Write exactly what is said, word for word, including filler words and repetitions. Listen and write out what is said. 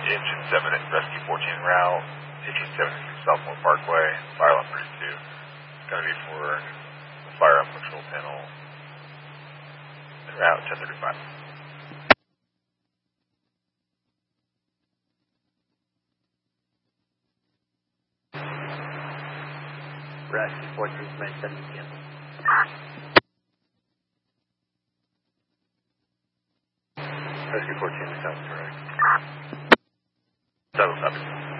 Engine seven at Rescue fourteen en route, Engine seven through Sophomore Parkway, fire alarm thirty-two. It's going to be for the firearm control panel en route ten thirty-five. Rescue fourteen, Command seven cancel. Rescue fourteen, sounds correct. Seven, seven.